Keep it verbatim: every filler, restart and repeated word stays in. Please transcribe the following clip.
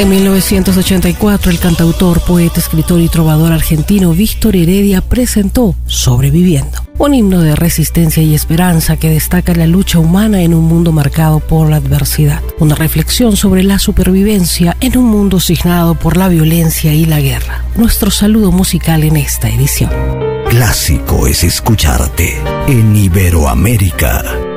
En mil novecientos ochenta y cuatro, el cantautor, poeta, escritor y trovador argentino Víctor Heredia presentó Sobreviviendo, un himno de resistencia y esperanza que destaca la lucha humana en un mundo marcado por la adversidad. Una reflexión sobre la supervivencia en un mundo signado por la violencia y la guerra. Nuestro saludo musical en esta edición. Clásico es escucharte en Iberoamérica.